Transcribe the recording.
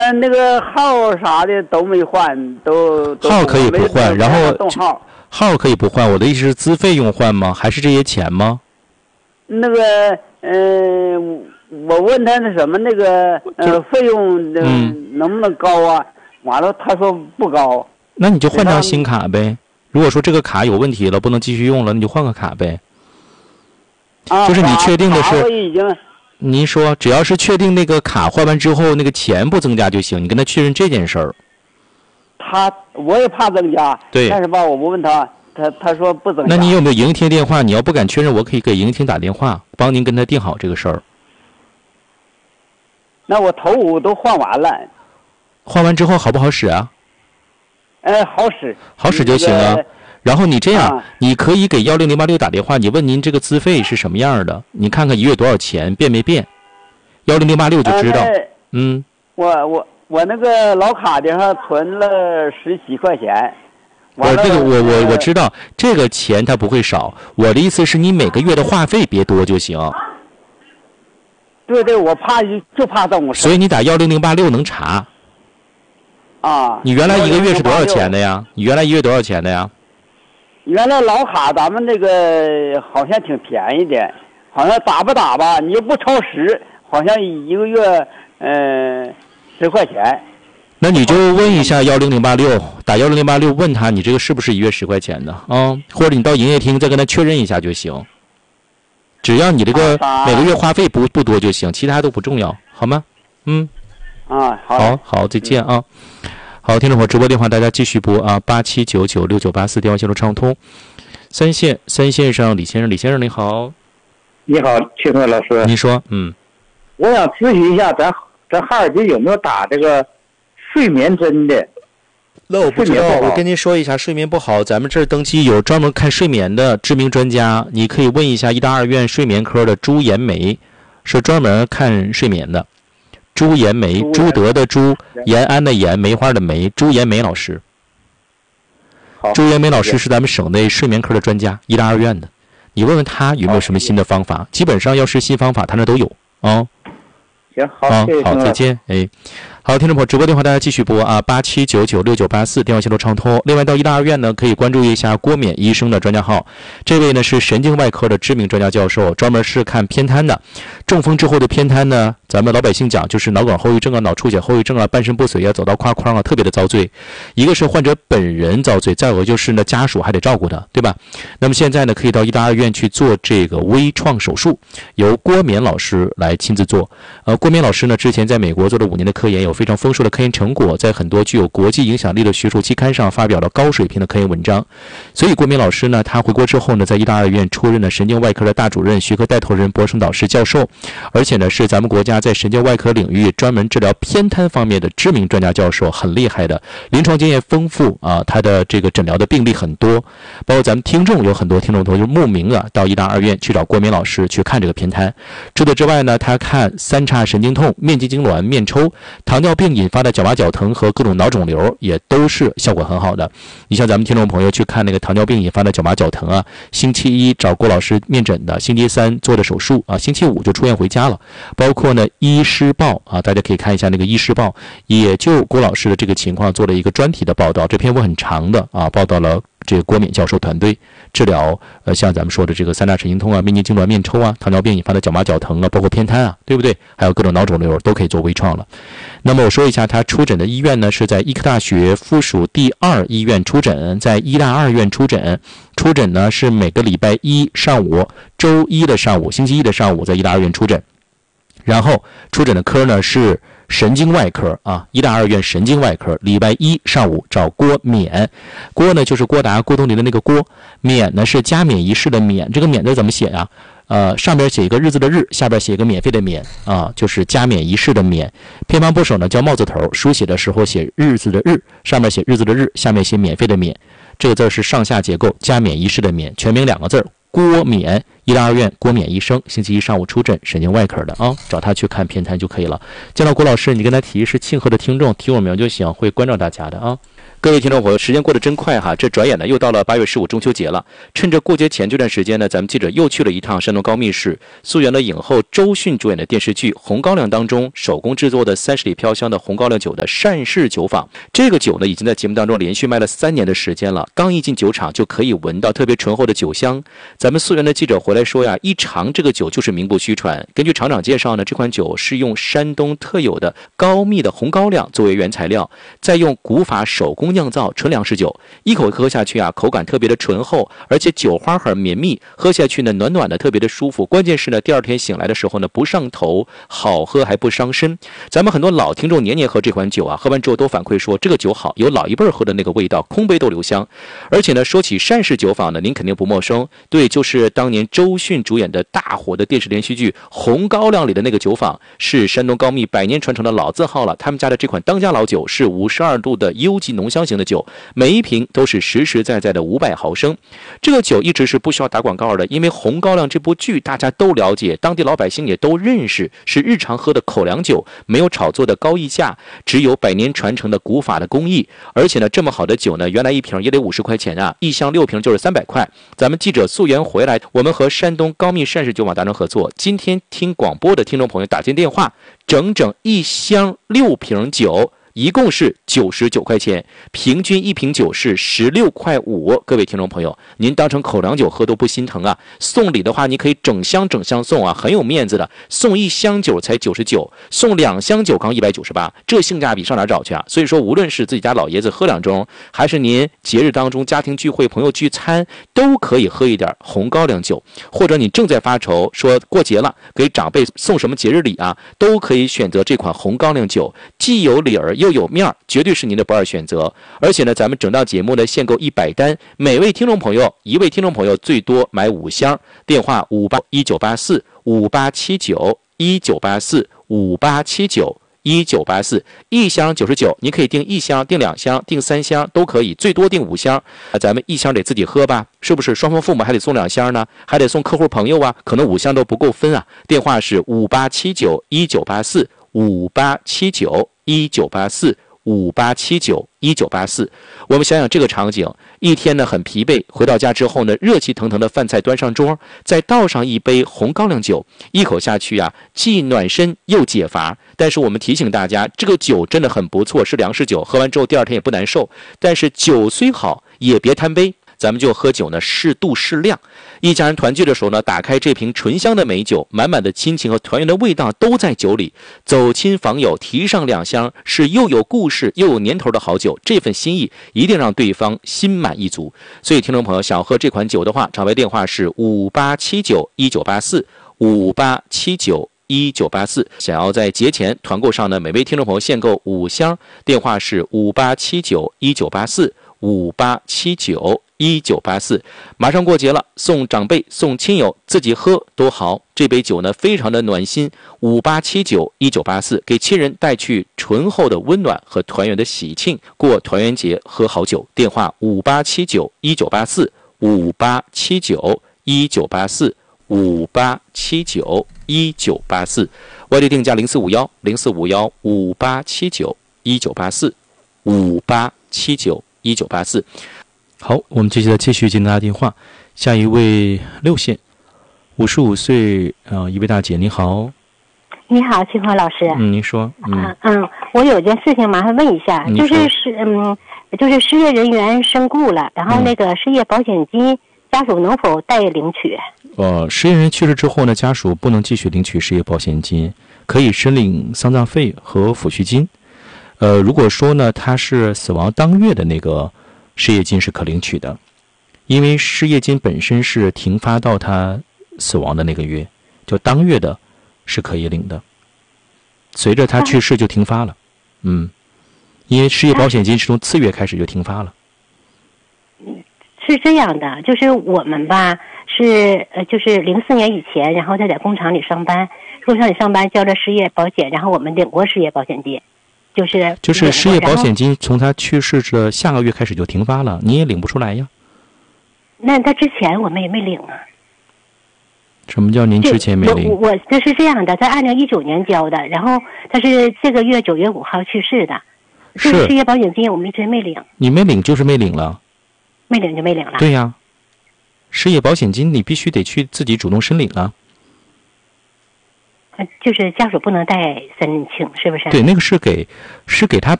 那个号啥的都没换，都号可以不换，然后动号可以不换。我的意思是资费用换吗？还是这些钱吗？ 那个我问他那什么那个费用能不能高啊？完了他说不高。 那你就换张新卡呗。如果说这个卡有问题了，不能继续用了，你就换个卡呗。就是你确定的是，您说只要是确定那个卡换完之后那个钱不增加就行，你跟他确认这件事儿。 我也怕增加， 对， 但是吧，我问他说不增加。 那你有没有营业电话？你要不敢确认，我可以给营业厅打电话，帮您跟他定好这个事儿。 那我头5都换完了。 换完之后好不好使啊？ 好使。 好使就行啊。然后你这样，你可以给10086打电话，你问您这个资费是什么样的，你看看1月多少钱，变没变？10086就知道。 我那个老卡顶上存了17块钱。 这个我知道，这个钱它不会少。我的意思是你每个月的话费别多就行。 对，我怕就怕这种事。 所以你打10086能查。你原来一个月是多少钱的呀？你原来1月多少钱的呀？ 原来老卡咱们这个好像挺便宜的，好像打吧，你又不超10，好像一个月10块钱。 那你就问一下10086，打10086问他你这个是不是1月10块钱的啊？或者你到营业厅再跟他确认一下就行。只要你这个每个月花费不多就行，其他都不重要，好吗？好，再见啊。好，听众朋友，直播电话大家继续拨啊，87996984电话线路畅通。三线上李先生你好。 你好，青鹤老师。 你说， 我想咨询一下，咱哈尔滨有没有打这个睡眠针的？ 那我不知道，我跟您说一下，睡眠不好，咱们这儿登记有专门看睡眠的知名专家，你可以问一下医大二院睡眠科的朱延梅，是专门看睡眠的。朱延梅，朱德的朱，延安的延，梅花的梅，朱延梅老师。朱延梅老师是咱们省内睡眠科的专家，医大二院的。你问问他有没有什么新的方法，基本上要是新方法，他那都有啊。 行，好， 好，再见，好，听众朋友，直播电话大家继续拨啊，87996984电话线路畅通。另外到医大二院呢，可以关注一下郭冕医生的专家号，这位呢是神经外科的知名专家教授，专门是看偏瘫的。中风之后的偏瘫呢，咱们老百姓讲就是脑梗后遗症啊、脑出血后遗症啊、半身不遂啊、走到胯框啊，特别的遭罪。一个是患者本人遭罪，再有就是呢家属还得照顾他，对吧？那么现在呢，可以到医大二院去做这个微创手术，由郭冕老师来亲自做。郭冕老师呢，之前在美国做了5年的科研，有非常丰硕的科研成果，在很多具有国际影响力的学术期刊上发表了高水平的科研文章。所以郭冕老师呢，他回国之后呢，在医大二院出任了神经外科的大主任、学科带头人、博士导师、教授，而且呢是咱们国家在神经外科领域专门治疗偏瘫方面的知名专家教授，很厉害的，临床经验丰富啊，他的这个诊疗的病例很多，包括咱们听众有很多听众朋友慕名啊，到医大二院去找郭冕老师去看这个偏瘫。除此之外呢，他看三叉神经痛、面肌痉挛、面抽、糖尿病引发的脚麻脚疼和各种脑肿瘤，也都是效果很好的。你像咱们听众朋友去看那个糖尿病引发的脚麻脚疼啊，星期1找郭老师面诊的，星期3做的手术啊，星期5就出院回家了。包括呢医师报啊，大家可以看一下那个医师报，也就郭老师的这个情况做了一个专题的报道，这篇文很长的啊，报道了这个郭冕教授团队治疗像咱们说的这个三叉神经痛啊、面肌痉挛、面抽啊、糖尿病引发的脚麻脚疼啊，包括偏瘫啊，对不对？还有各种脑肿瘤都可以做微创了。那么我说一下他出诊的医院呢，是在医科大学附属第2医院出诊，在医大二院出诊。出诊呢是每个礼拜1上午、周1的上午、星期1的上午在医大二院出诊。然后出诊的科呢是神经外科啊，医大二院神经外科，礼拜1上午找郭冕。郭呢就是郭达、郭冬临的那个郭，冕呢是加冕仪式的冕，这个冕字怎么写呀？上边写一个日字的日，下边写一个免费的免啊，就是加冕仪式的冕。偏旁部首呢叫帽字头，书写的时候写日字的日，上面写日字的日，下面写免费的免。这个字是上下结构，加冕仪式的冕，全名2个字，郭冕， 医疗院郭勉医生，星期一上午出诊，神经外科的啊，找他去看偏瘫就可以了。见到郭老师，你跟他提是庆贺的听众，提我名就行，会关照大家的啊。各位听众朋友，时间过得真快哈，这转眼呢又到了8月15中秋节了。趁着过节前这段时间呢，咱们记者又去了一趟山东高密市，溯源了影后周迅主演的电视剧《红高粱》当中手工制作的30里飘香的红高粱酒的单氏酒坊。这个酒呢，已经在节目当中连续卖了3年的时间了。刚一进酒厂就可以闻到特别醇厚的酒香。咱们溯源的记者回来说呀，一尝这个酒就是名不虚传。根据厂长介绍呢，这款酒是用山东特有的高密的红高粱作为原材料，再用古法手工酿造纯粮食酒，一口喝下去啊，口感特别的醇厚，而且酒花很绵密，喝下去呢暖暖的，特别的舒服。关键是呢，第二天醒来的时候呢，不上头，好喝还不伤身。咱们很多老听众年年喝这款酒啊，喝完之后都反馈说这个酒好，有老一辈喝的那个味道，空杯都留香。而且呢，说起单氏酒坊呢，您肯定不陌生，对，就是当年周迅主演的大火的电视连续剧《红高粱》里的那个酒坊，是山东高密100年传承的老字号了。他们家的这款当家老酒是52度的优级浓香型的酒，每一瓶都是实实在在的500毫升。这个酒一直是不需要打广告的，因为《红高粱》这部剧大家都了解，当地老百姓也都认识，是日常喝的口粮酒，没有炒作的高溢价，只有100年传承的古法的工艺。而且呢，这么好的酒呢，原来一瓶也得50块钱啊，一箱6瓶就是300块。咱们记者溯源回来，我们和山东高密单氏酒坊达成合作，今天听广播的听众朋友打进电话，整整一箱6瓶酒，一共是99块钱，平均一瓶酒是16块5。各位听众朋友，您当成口粮酒喝都不心疼啊！送礼的话，你可以整箱送啊，很有面子的。送1箱酒才99，送2箱酒刚198，这性价比上哪找去啊？所以说，无论是自己家老爷子喝2盅，还是您节日当中家庭聚会、朋友聚餐，都可以喝一点红高粱酒。或者你正在发愁，说过节了，给长辈送什么节日礼啊，都可以选择这款红高粱酒，既有理儿又有面儿，绝对是您的不二选择。而且呢，咱们整档节目呢限购100单，每位听众朋友1位听众朋友最多买5箱。电话5819845879198458791984，一箱99，您可以订1箱、订2箱、订3箱都可以，最多订5箱。咱们1箱得自己喝吧，是不是？双方父母还得送2箱呢，还得送客户朋友啊，可能5箱都不够分啊。电话是587919845879198458791984。我们想想这个场景，一天呢很疲惫，回到家之后呢，热气腾腾的饭菜端上桌，再倒上一杯红高粱酒，一口下去啊，既暖身又解乏。但是我们提醒大家，这个酒真的很不错，是粮食酒，喝完之后第二天也不难受。但是酒虽好，也别贪杯。咱们就喝酒呢，适度适量。一家人团聚的时候呢，打开这瓶醇香的美酒，满满的亲情和团圆的味道都在酒里。走亲访友，提上2箱，是又有故事又有年头的好酒。这份心意一定让对方心满意足。所以听众朋友想喝这款酒的话，场外电话是5879198458791984。想要在节前团购上呢，每位听众朋友限购5箱，电话是5879198458791984。马上过节了，送长辈送亲友，自己喝都好。这杯酒呢非常的暖心，58791984，给亲人带去醇厚的温暖和团圆的喜庆，过团圆节喝好酒。电话587919845879198458791984，外地定价045104515879198458791984。好，我们接下来继续接大家电话。下一位6线55岁一位大姐，你好。 你好，清华老师。 您说。 我有件事情麻烦问一下，就是失业人员身故了，然后那个失业保险金家属能否代领取？ 失业人去世之后呢，家属不能继续领取失业保险金，可以申领丧葬费和抚恤金。如果说呢他是死亡当月的那个失业金是可领取的，因为失业金本身是停发到他死亡的那个月，就当月的是可以领的，随着他去世就停发了。因为失业保险金是从次月开始就停发了。 是这样的，就是我们吧，就是04年以前，然后在工厂里上班，交了失业保险，然后我们领过失业保险金，就是失业保险金从他去世的下个月开始就停发了，你也领不出来呀。 那他之前我们也没领啊。 什么叫您之前没领？ 我这是这样的，在2019年交的，然后他是这个月9月5号去世的。就是失业保险金我们一直没领。你没领就是没领了。 没领就没领了。 对呀，失业保险金你必须得去自己主动申领啊。 就是家属不能代申请，是不是？ 对，那个是给他